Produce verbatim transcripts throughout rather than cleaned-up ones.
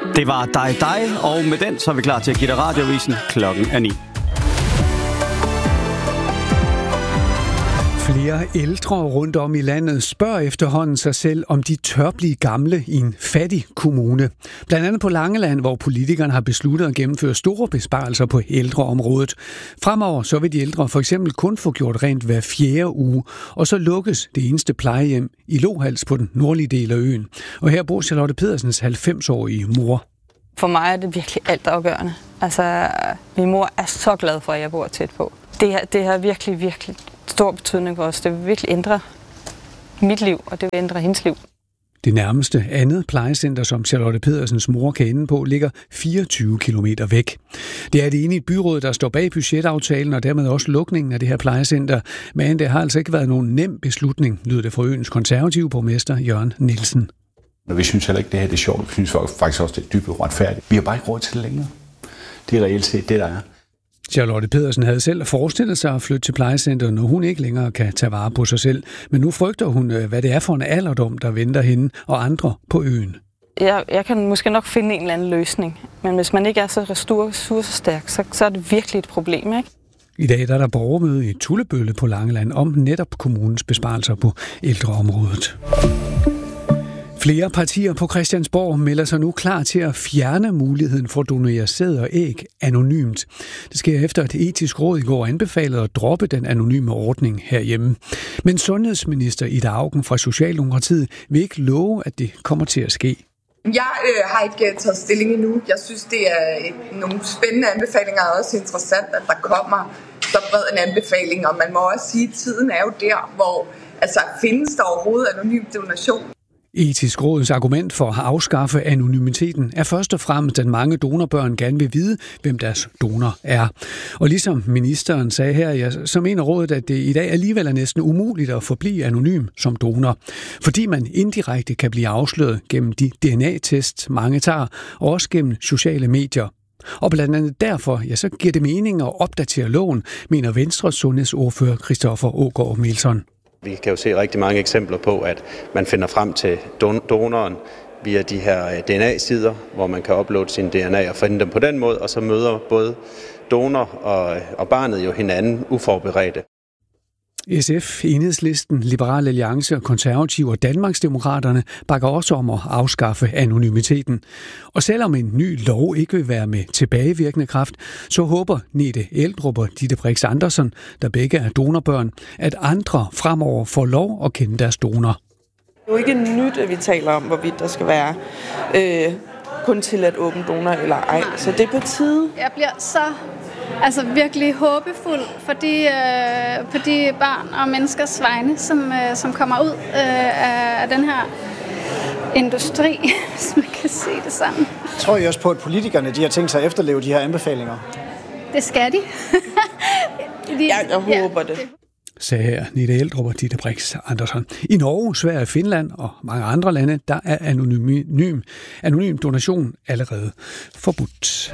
Det var dig, dig, og med den så er vi klar til at give dig radiovisen. Klokken er ni. Flere ældre rundt om i landet spørger efterhånden sig selv, om de tør blive gamle i en fattig kommune. Blandt andet på Langeland, hvor politikerne har besluttet at gennemføre store besparelser på ældreområdet. Fremover så vil de ældre for eksempel kun få gjort rent hver fjerde uge, og så lukkes det eneste plejehjem i Lohals på den nordlige del af øen. Og her bor Charlotte Pedersens halvfems-årige mor. For mig er det virkelig altafgørende. Altså, min mor er så glad for, at jeg bor tæt på. Det her, det har virkelig, virkelig stor betydning for os. Det vil virkelig ændre mit liv, og det vil ændre hendes liv. Det nærmeste andet plejecenter, som Charlotte Pedersens mor kan ende på, ligger fireogtyve kilometer væk. Det er et enigt byråd, der står bag budgetaftalen og dermed også lukningen af det her plejecenter. Men det har altså ikke været nogen nem beslutning, lyder det fra øens konservative borgmester Jørgen Nielsen. Vi synes heller ikke, det her det er sjovt. Vi synes faktisk også, det er dybt uretfærdigt. Vi har bare ikke råd til det længere. Det er reelt set det, der er. Charlotte Pedersen havde selv forestillet sig at flytte til plejecenteret, når hun ikke længere kan tage vare på sig selv. Men nu frygter hun, hvad det er for en alderdom, der venter hende og andre på øen. Jeg, jeg kan måske nok finde en eller anden løsning, men hvis man ikke er så ressourcestærk, så, så er det virkelig et problem, ikke? I dag der er der borgermøde i Tullebølle på Langeland om netop kommunens besparelser på ældreområdet. Flere partier på Christiansborg melder sig nu klar til at fjerne muligheden for at donere sæd og æg anonymt. Det sker efter, at etisk råd i går anbefalede at droppe den anonyme ordning herhjemme. Men sundhedsminister Ida Auken fra Socialdemokratiet vil ikke love, at det kommer til at ske. Jeg øh, har ikke taget stilling endnu. Jeg synes, det er et, nogle spændende anbefalinger, og også interessant, at der kommer så bred en anbefaling. Og man må også sige, at tiden er jo der, hvor altså, findes der overhovedet anonym donation. Etisk rådets argument for at afskaffe anonymiteten er først og fremmest, at mange donorbørn gerne vil vide, hvem deres donor er. Og ligesom ministeren sagde her, ja, så mener rådet, at det i dag alligevel er næsten umuligt at forblive anonym som donor, fordi man indirekte kan blive afsløret gennem de D N A-tests, mange tager, og også gennem sociale medier. Og blandt andet derfor, ja, så giver det mening at opdatere loven, mener Venstres sundhedsordfører Christoffer Aagaard Melson. Vi kan jo se rigtig mange eksempler på, at man finder frem til donoren via de her D N A-sider, hvor man kan uploade sin D N A og finde dem på den måde, og så møder både donor og, og barnet jo hinanden uforberedte. S F, Enhedslisten, Liberal Alliance og Konservative og Danmarksdemokraterne bakker også om at afskaffe anonymiteten. Og selvom en ny lov ikke vil være med tilbagevirkende kraft, så håber Nete Eldrup og Ditte Brix Andersen, der begge er donorbørn, at andre fremover får lov at kende deres donor. Det er jo ikke nyt, at vi taler om, hvorvidt der skal være øh, kun til at åbne donor eller ej. Så det er på tide. Jeg bliver så altså virkelig håbefuld for de, øh, på de børn og menneskers vegne, som, øh, som kommer ud øh, af den her industri, hvis man kan se det sådan. Tror I også på, at politikerne de har tænkt sig at efterleve de her anbefalinger? Det skal de. de ja, jeg håber ja, det. Sagde her Nete Eldrup og Ditte Brix Andersen. I Norge, Sverige, Finland og mange andre lande, der er anonym, anonym donation allerede forbudt.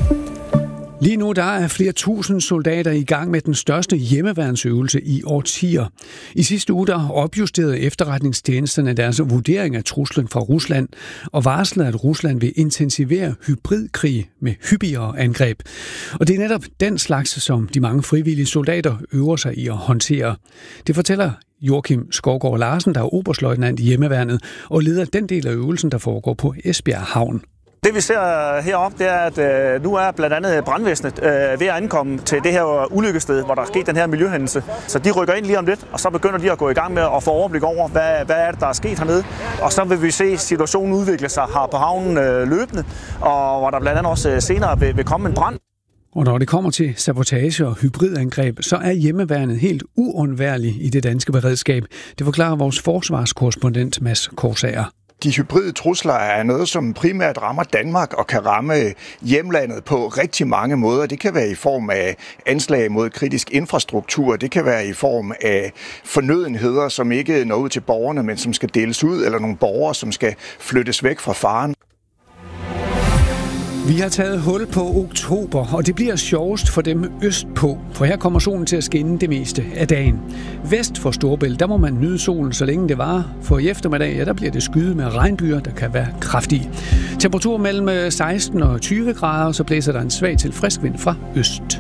Lige nu der er flere tusind soldater i gang med den største hjemmeværnsøvelse i årtier. I sidste uge der opjusterede efterretningstjenesterne deres vurdering af truslen fra Rusland og varslede, at Rusland vil intensivere hybridkrig med hyppigere angreb. Og det er netop den slags, som de mange frivillige soldater øver sig i at håndtere. Det fortæller Joachim Skovgaard Larsen, der er oberstløjtnant i hjemmeværnet og leder den del af øvelsen, der foregår på Esbjerg Havn. Det vi ser heroppe, det er, at øh, nu er blandt andet brandvæsenet øh, ved at ankomme til det her ulykkested, hvor der er sket den her miljøhændelse. Så de rykker ind lige om lidt, og så begynder de at gå i gang med at få overblik over, hvad, hvad er det, der er sket hernede. Og så vil vi se situationen udvikle sig her på havnen øh, løbende, og hvor der blandt andet også senere vil, vil komme en brand. Og når det kommer til sabotage og hybridangreb, så er hjemmeværnet helt uundværlig i det danske beredskab. Det forklarer vores forsvarskorrespondent Mads Korsager. De hybride trusler er noget, som primært rammer Danmark og kan ramme hjemlandet på rigtig mange måder. Det kan være i form af anslag mod kritisk infrastruktur. Det kan være i form af fornødenheder, som ikke når ud til borgerne, men som skal deles ud, eller nogle borgere, som skal flyttes væk fra faren. Vi har taget hul på oktober, og det bliver sjovest for dem østpå, for her kommer solen til at skinne det meste af dagen. Vest for Storebælt, der må man nyde solen, så længe det varer, for i eftermiddag, ja, der bliver det skyet med regnbyer, der kan være kraftige. Temperatur mellem seksten og tyve grader, så blæser der en svag til frisk vind fra øst.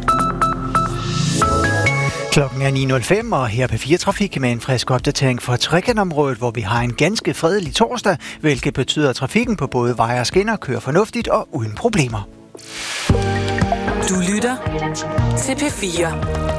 Klokken er ni nul fem, og her på P fire Trafik med en frisk opdatering fra Trekantområdet, hvor vi har en ganske fredelig torsdag, hvilket betyder, at trafikken på både veje og skinner kører fornuftigt og uden problemer. Du lytter til P fire.